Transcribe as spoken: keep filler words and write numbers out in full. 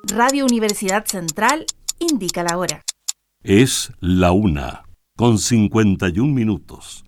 Radio Universidad Central indica la hora. Es la una, con cincuenta y un minutos.